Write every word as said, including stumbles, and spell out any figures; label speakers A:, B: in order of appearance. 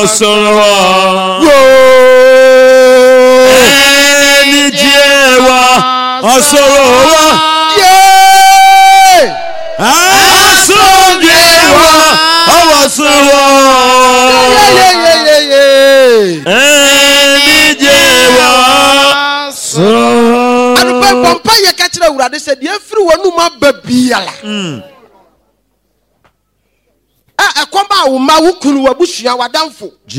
A: wasoro eni jewa wasoro yeah asonjewa wasoro yeah yeah yeah yeah eni jewa so anu pe pompa ye ka kire urade se de afiri wonu ma babiala mm a ekomba wo ma wo kunu wabusua wadamfo